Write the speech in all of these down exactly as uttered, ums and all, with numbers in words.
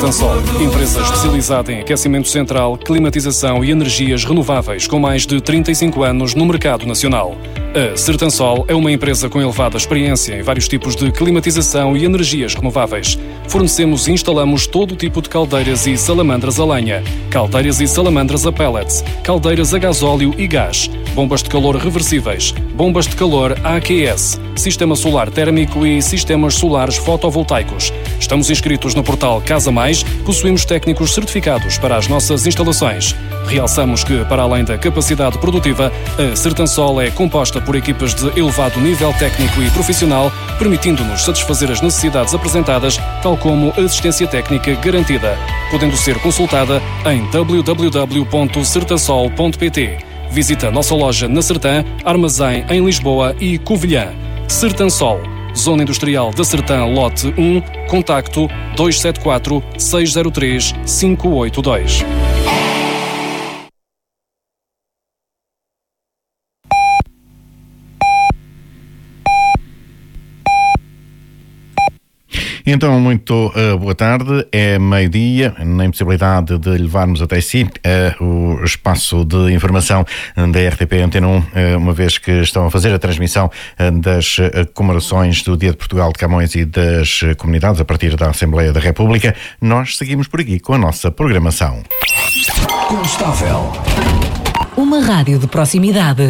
Sertansol, empresa especializada em aquecimento central, climatização e energias renováveis com mais de trinta e cinco anos no mercado nacional. A Sertansol é uma empresa com elevada experiência em vários tipos de climatização e energias renováveis. Fornecemos e instalamos todo tipo de caldeiras e salamandras a lenha, caldeiras e salamandras a pellets, caldeiras a gasóleo e gás, bombas de calor reversíveis, bombas de calor A Q S, sistema solar térmico e sistemas solares fotovoltaicos. Estamos inscritos no portal Casa Mais, possuímos técnicos certificados para as nossas instalações. Realçamos que, para além da capacidade produtiva, a Sertansol é composta por equipas de elevado nível técnico e profissional, permitindo-nos satisfazer as necessidades apresentadas, tal como assistência técnica garantida, podendo ser consultada em w w w ponto sertansol ponto p t. Visita a nossa loja na Sertã, Armazém em Lisboa e Covilhã. Sertansol, Zona Industrial da Sertã, lote um, contacto dois sete quatro, seis zero três, cinco oito dois. Então, muito uh, boa tarde, é meio-dia, na impossibilidade de levarmos até si uh, o espaço de informação da R T P Antena um, uh, uma vez que estão a fazer a transmissão uh, das uh, comemorações do Dia de Portugal de Camões e das uh, comunidades a partir da Assembleia da República. Nós seguimos por aqui com a nossa programação. Constável. Uma rádio de proximidade.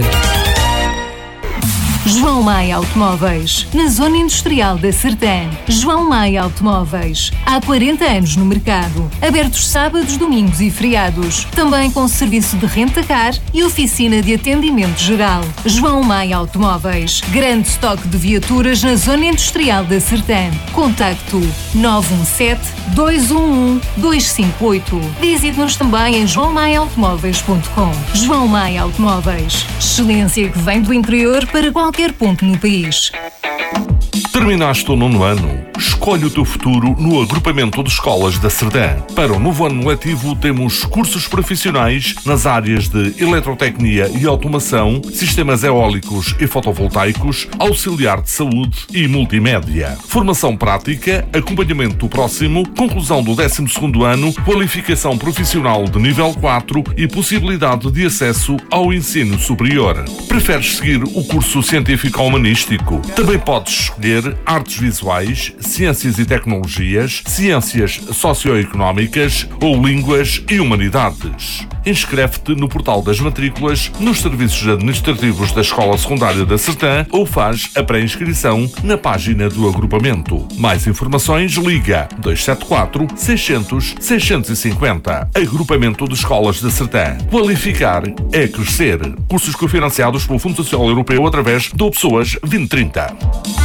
João Maia Automóveis, na Zona Industrial da Sertã. João Maia Automóveis, há quarenta anos no mercado. Abertos sábados, domingos e feriados. Também com serviço de renta-car e oficina de atendimento geral. João Maia Automóveis, grande estoque de viaturas na Zona Industrial da Sertã. Contacto nove um sete, dois um um, dois cinco oito. Visite-nos também em joão maia automóveis ponto com. João Maia Automóveis, excelência que vem do interior para qualquer qualquer ponto no país. Terminaste o nono ano? Escolhe o teu futuro no agrupamento de escolas da Sertã. Para o novo ano letivo temos cursos profissionais nas áreas de eletrotecnia e automação, sistemas eólicos e fotovoltaicos, auxiliar de saúde e multimédia. Formação prática, acompanhamento próximo, conclusão do décimo segundo ano, qualificação profissional de nível quatro e possibilidade de acesso ao ensino superior. Preferes seguir o curso científico-humanístico? Também podes escolher artes visuais, ciências e tecnologias, ciências socioeconómicas ou línguas e humanidades. Inscreve-te no portal das matrículas, nos serviços administrativos da Escola Secundária da Sertã ou faz a pré-inscrição na página do agrupamento. Mais informações, liga dois sete quatro, seiscentos, seiscentos e cinquenta. Agrupamento de Escolas da Sertã. Qualificar é crescer. Cursos cofinanciados pelo Fundo Social Europeu através do Pessoas vinte trinta.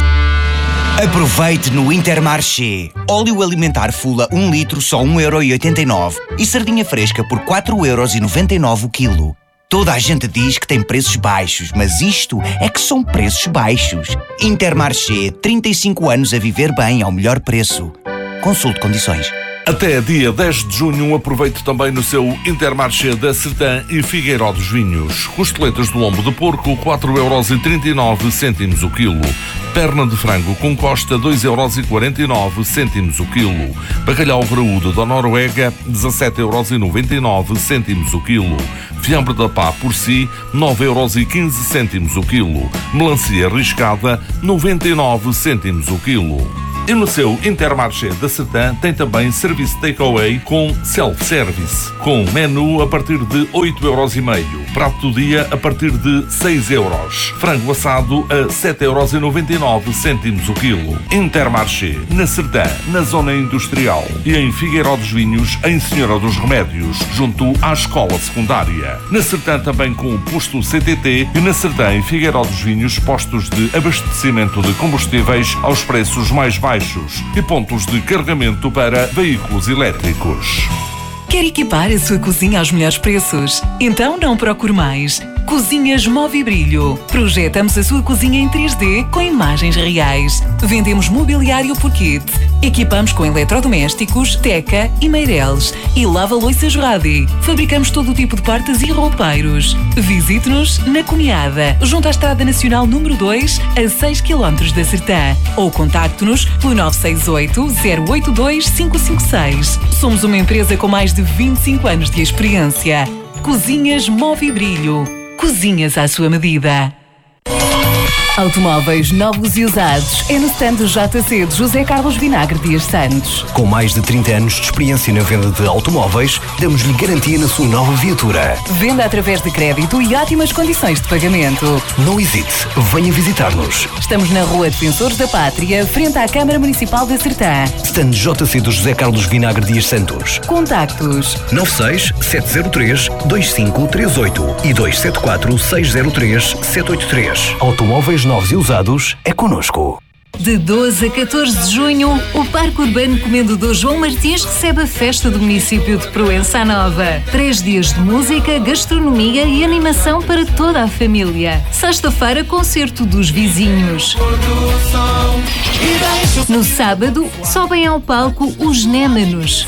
Aproveite no Intermarché. Óleo alimentar Fula um litro só um euro e oitenta e nove e sardinha fresca por quatro euros e noventa e nove o quilo. Toda a gente diz que tem preços baixos, mas isto é que são preços baixos. Intermarché, trinta e cinco anos a viver bem ao melhor preço. Consulte condições. Até dia dez de junho aproveite também no seu Intermarché da Sertã e Figueiró dos Vinhos. Costeletas de lombo de porco, quatro euros e trinta e nove cêntimos o quilo. Perna de frango com costa, dois euros e quarenta e nove cêntimos o quilo. Bacalhau graúdo da Noruega, dezassete euros e noventa e nove cêntimos o quilo. Fiambre da pá por si, nove euros e quinze cêntimos o quilo. Melancia riscada, noventa e nove cêntimos o quilo. E no seu Intermarché da Sertã tem também serviço takeaway com self-service, com menu a partir de oito euros e meio, prato do dia a partir de seis euros, frango assado a sete euros e noventa e nove cêntimos o quilo. Intermarché, na Sertã, na Zona Industrial e em Figueiró dos Vinhos, em Senhora dos Remédios, junto à Escola Secundária. Na Sertã também com o posto C T T e na Sertã e Figueiró dos Vinhos, postos de abastecimento de combustíveis aos preços mais baixos e pontos de carregamento para veículos elétricos. Quer equipar a sua cozinha aos melhores preços? Então não procure mais. Cozinhas Movibrilho. Projetamos a sua cozinha em três D com imagens reais. Vendemos mobiliário por kit. Equipamos com eletrodomésticos, teca e meireles. E lava-loiças Radi. Fabricamos todo o tipo de portas e roupeiros. Visite-nos na Cunhada, junto à Estrada Nacional número dois, a seis quilómetros da Sertã. Ou contacte-nos pelo nove seis oito, zero oito dois, cinco cinco seis. Somos uma empresa com mais de vinte e cinco anos de experiência. Cozinhas Movibrilho. Cozinhas à sua medida. Automóveis novos e usados é no stand do J C de José Carlos Vinagre Dias Santos. Com mais de trinta anos de experiência na venda de automóveis, damos-lhe garantia na sua nova viatura. Venda através de crédito e ótimas condições de pagamento. Não hesite, venha visitar-nos. Estamos na Rua Defensores da Pátria, frente à Câmara Municipal da Sertã. Stand J C do José Carlos Vinagre Dias Santos. Contactos nove seis, sete zero três, dois cinco três oito e dois sete quatro, seis zero três, sete oito três. Automóveis novos e usados é connosco. De doze a catorze de junho, o Parque Urbano Comendador João Martins recebe a festa do município de Proença Nova. Três dias de música, gastronomia e animação para toda a família. Sexta-feira, concerto dos vizinhos. No sábado, sobem ao palco os Némanos.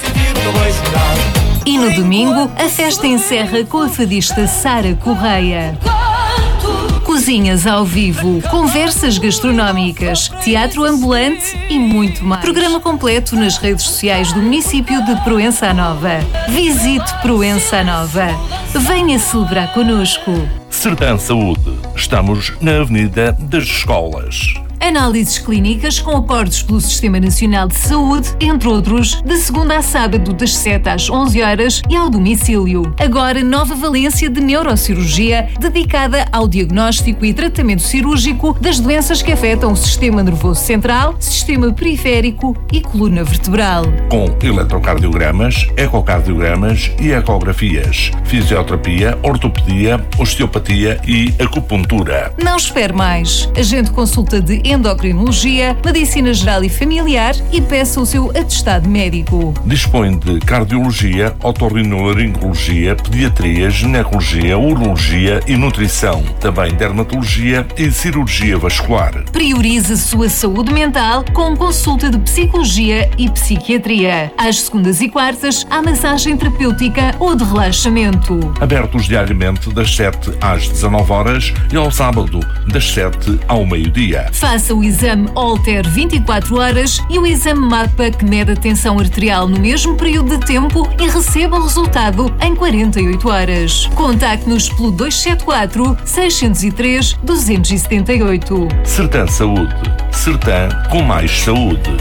E no domingo, a festa encerra com a fadista Sara Correia. Cozinhas ao vivo, conversas gastronómicas, teatro ambulante e muito mais. Programa completo nas redes sociais do município de Proença Nova. Visite Proença Nova. Venha celebrar connosco. Sertã Saúde. Estamos na Avenida das Escolas. Análises clínicas com acordos pelo Sistema Nacional de Saúde, entre outros, de segunda a sábado, das sete às onze horas e ao domicílio. Agora, nova valência de neurocirurgia, dedicada ao diagnóstico e tratamento cirúrgico das doenças que afetam o sistema nervoso central, sistema periférico e coluna vertebral. Com eletrocardiogramas, ecocardiogramas e ecografias, fisioterapia, ortopedia, osteopatia e acupuntura. Não espere mais. Agende consulta de endocrinologia, medicina geral e familiar e peça o seu atestado médico. Dispõe de cardiologia, otorrinolaringologia, pediatria, ginecologia, urologia e nutrição. Também dermatologia e cirurgia vascular. Priorize a sua saúde mental com consulta de psicologia e psiquiatria. Às segundas e quartas, há massagem terapêutica ou de relaxamento. Abertos diariamente das sete às dezanove horas e ao sábado das sete ao meio-dia. Faça o exame Holter vinte e quatro horas e o exame MAPA que mede a tensão arterial no mesmo período de tempo e receba o resultado em quarenta e oito horas. Contacte-nos pelo dois sete quatro, seis zero três, dois sete oito. Sertã Saúde. Sertã com mais saúde.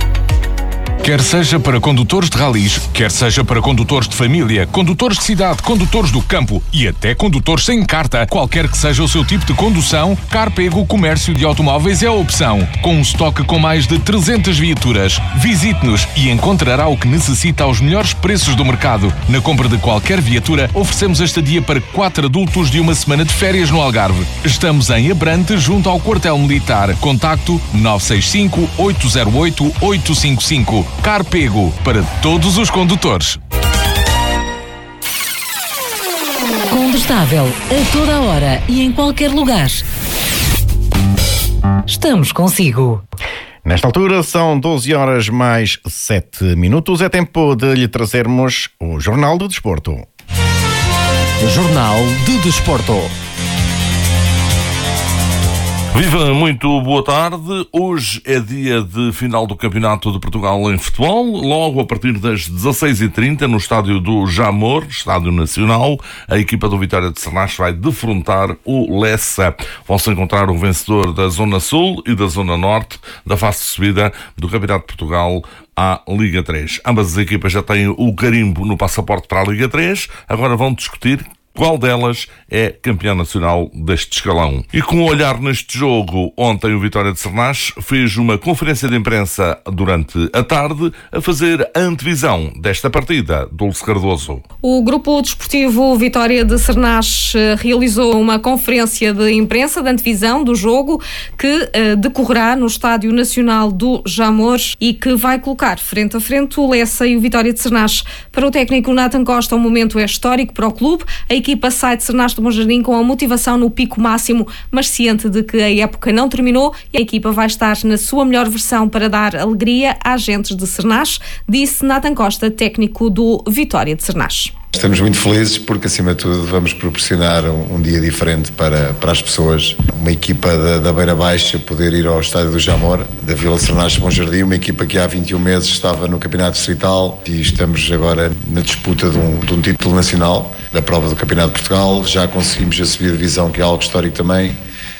Quer seja para condutores de ralis, quer seja para condutores de família, condutores de cidade, condutores do campo e até condutores sem carta, qualquer que seja o seu tipo de condução, Carpego Comércio de Automóveis é a opção. Com um estoque com mais de trezentas viaturas, visite-nos e encontrará o que necessita aos melhores preços do mercado. Na compra de qualquer viatura, oferecemos a estadia para quatro adultos de uma semana de férias no Algarve. Estamos em Abrante, junto ao quartel militar. Contacto nove seis cinco, oito zero oito, oito cinco cinco. Carpego, para todos os condutores. Combustável, a toda a hora e em qualquer lugar. Estamos consigo. Nesta altura são doze horas mais sete minutos. É tempo de lhe trazermos o Jornal do Desporto. Jornal de Desporto. Viva, muito boa tarde. Hoje é dia de final do Campeonato de Portugal em futebol. Logo a partir das dezasseis e trinta, no estádio do Jamor, Estádio Nacional, a equipa do Vitória de Sernas vai defrontar o Lessa. Vão-se encontrar o vencedor da Zona Sul e da Zona Norte da fase de subida do Campeonato de Portugal à Liga três. Ambas as equipas já têm o carimbo no passaporte para a Liga três. Agora vão discutir qual delas é campeão nacional deste escalão. E com um olhar neste jogo, ontem o Vitória de Sernas fez uma conferência de imprensa durante a tarde a fazer a antevisão desta partida. Dulce Cardoso. O Grupo Desportivo Vitória de Sernas realizou uma conferência de imprensa de antevisão do jogo que uh, decorrerá no Estádio Nacional do Jamor e que vai colocar frente a frente o Lessa e o Vitória de Sernas. Para o técnico Nathan Costa, o momento é histórico para o clube. A equipa sai de Cernache do Bom Jardim com a motivação no pico máximo, mas ciente de que a época não terminou e a equipa vai estar na sua melhor versão para dar alegria às gentes de Cernache, disse Nathan Costa, técnico do Vitória de Cernache. Estamos muito felizes porque, acima de tudo, vamos proporcionar um, um dia diferente para, para as pessoas. Uma equipa da, da Beira Baixa poder ir ao estádio do Jamor, da Vila de Cernache Bom Jardim, uma equipa que há vinte e um meses estava no Campeonato Distrital e estamos agora na disputa de um, de um título nacional, da prova do Campeonato de Portugal. Já conseguimos a subida de divisão, que é algo histórico também.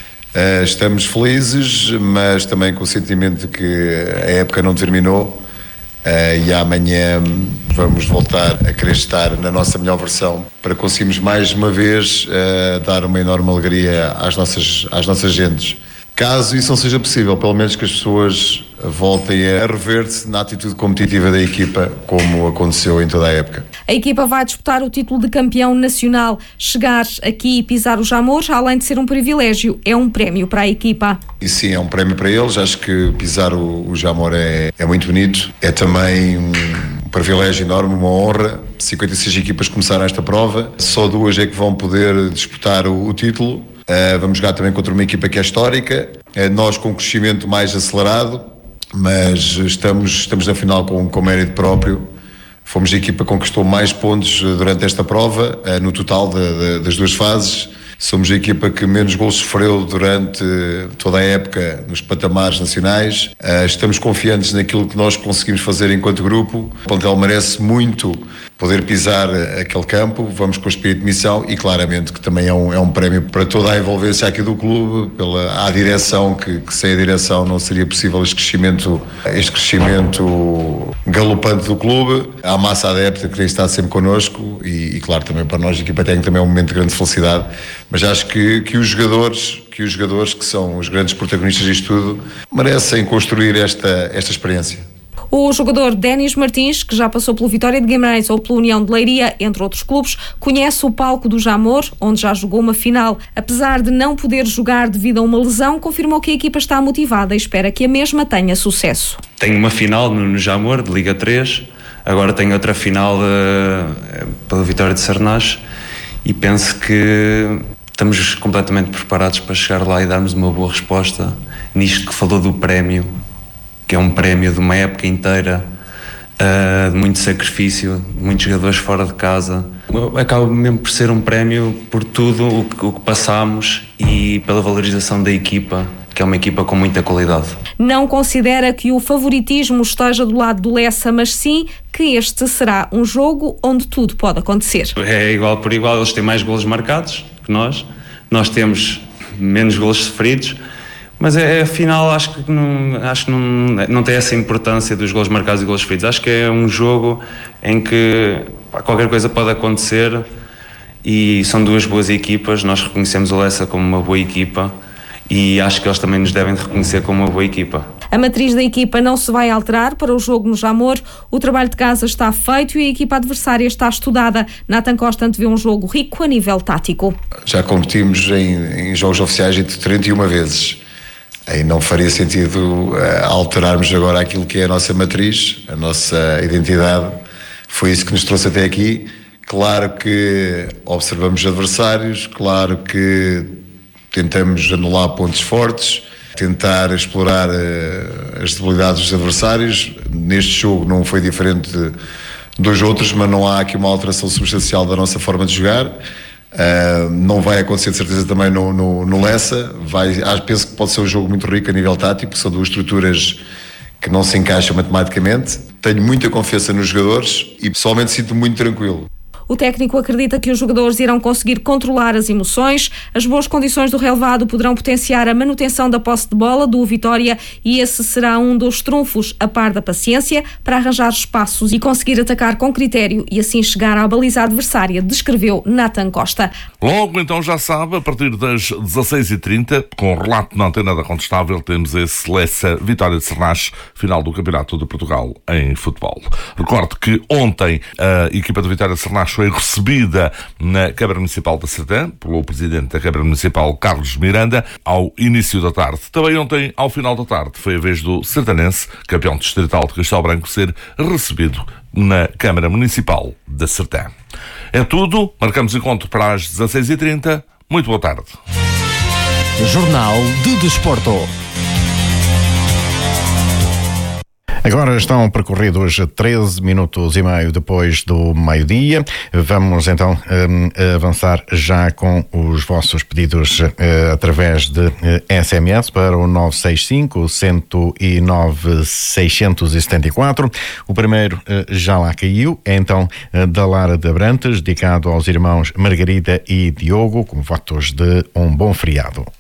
Uh, estamos felizes, mas também com o sentimento de que a época não terminou. Uh, e amanhã vamos voltar a querer estar na nossa melhor versão para conseguirmos mais uma vez uh, dar uma enorme alegria às nossas, às nossas gentes. Caso isso não seja possível, pelo menos que as pessoas voltem a rever-se na atitude competitiva da equipa, como aconteceu em toda a época. A equipa vai disputar o título de campeão nacional. Chegar aqui e pisar o Jamor, além de ser um privilégio, é um prémio para a equipa. E sim, é um prémio para eles. Acho que pisar o, o Jamor é, é muito bonito. É também um privilégio enorme, uma honra. cinquenta e seis equipas começaram esta prova. Só duas é que vão poder disputar o, o título. Uh, vamos jogar também contra uma equipa que é histórica, uh, nós com um crescimento mais acelerado, mas estamos, estamos na final com, com mérito próprio. Fomos a equipa que conquistou mais pontos durante esta prova, uh, no total de, de, das duas fases. Somos a equipa que menos gols sofreu durante toda a época nos patamares nacionais. Uh, estamos confiantes naquilo que nós conseguimos fazer enquanto grupo. O plantel merece muito poder pisar aquele campo. Vamos com o espírito de missão e claramente que também é um, é um prémio para toda a envolvência aqui do clube, pela à direção, que, que sem a direção não seria possível este crescimento, este crescimento galopante do clube. À massa adepta que tem estado sempre connosco e, e claro, também para nós a equipa técnica também é um momento de grande felicidade. Mas acho que, que, os jogadores, que os jogadores que são os grandes protagonistas disto tudo merecem construir esta, esta experiência. O jogador Dénis Martins, que já passou pelo Vitória de Guimarães ou pela União de Leiria, entre outros clubes, conhece o palco do Jamor, onde já jogou uma final. Apesar de não poder jogar devido a uma lesão, confirmou que a equipa está motivada e espera que a mesma tenha sucesso. Tenho uma final no Jamor, de Liga três, agora tenho outra final de, pela Vitória de Cernache e penso que estamos completamente preparados para chegar lá e darmos uma boa resposta nisto que falou do prémio, que é um prémio de uma época inteira, uh, de muito sacrifício, de muitos jogadores fora de casa. Acaba mesmo por ser um prémio por tudo o que, o que passámos e pela valorização da equipa, que é uma equipa com muita qualidade. Não considera que o favoritismo esteja do lado do Lessa, mas sim que este será um jogo onde tudo pode acontecer. É igual por igual, eles têm mais golos marcados que nós, nós temos menos golos sofridos, mas é, afinal acho que, não, acho que não, não tem essa importância dos golos marcados e golos sofridos. Acho que é um jogo em que pá, qualquer coisa pode acontecer e são duas boas equipas. Nós reconhecemos o Lessa como uma boa equipa e acho que eles também nos devem reconhecer como uma boa equipa. A matriz da equipa não se vai alterar para o jogo no Jamor. O trabalho de casa está feito e a equipa adversária está estudada. Nathan Costa antevê um jogo rico a nível tático. Já competimos em, em jogos oficiais entre trinta e uma vezes. Aí não faria sentido uh, alterarmos agora aquilo que é a nossa matriz, a nossa identidade. Foi isso que nos trouxe até aqui. Claro que observamos adversários, claro que tentamos anular pontos fortes, tentar explorar uh, as debilidades dos adversários. Neste jogo não foi diferente de, dos outros, mas não há aqui uma alteração substancial da nossa forma de jogar. Uh, não vai acontecer de certeza também no, no, no Lessa. Vai, penso que pode ser um jogo muito rico a nível tático, são duas estruturas que não se encaixam matematicamente. Tenho muita confiança nos jogadores e pessoalmente sinto-me muito tranquilo. O técnico acredita que os jogadores irão conseguir controlar as emoções. As boas condições do relevado poderão potenciar a manutenção da posse de bola do Vitória e esse será um dos trunfos, a par da paciência, para arranjar espaços e conseguir atacar com critério e assim chegar à baliza adversária, descreveu Nathan Costa. Logo então já sabe, a partir das dezasseis e trinta, com o relato na Antena da Contestável, temos esse Lessa Vitória de Cernache, final do Campeonato de Portugal em futebol. Recordo que ontem a equipa do Vitória de Cernache foi recebida na Câmara Municipal da Sertã pelo Presidente da Câmara Municipal, Carlos Miranda, ao início da tarde. Também ontem, ao final da tarde, foi a vez do sertanense, campeão distrital de Castelo Branco, ser recebido na Câmara Municipal da Sertã. É tudo. Marcamos encontro para as dezasseis e trinta. Muito boa tarde. Jornal de Desporto. Agora estão percorridos treze minutos e meio depois do meio-dia. Vamos então um, avançar já com os vossos pedidos uh, através de uh, S M S para o nove seis cinco, um zero nove, seis sete quatro. O primeiro uh, já lá caiu, é então uh, da Lara de Abrantes, dedicado aos irmãos Margarida e Diogo, com votos de um bom feriado.